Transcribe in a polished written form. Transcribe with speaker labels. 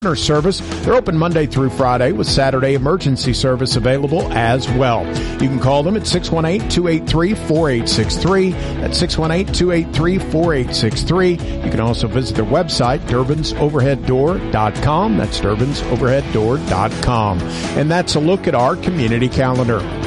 Speaker 1: Service. They're open Monday through Friday with Saturday emergency service available as well. You can call them at 618-283-4863. That's 618-283-4863. You can also visit their website, Durban'sOverheadDoor.com. That's Durban'sOverheadDoor.com. And that's a look at our community calendar.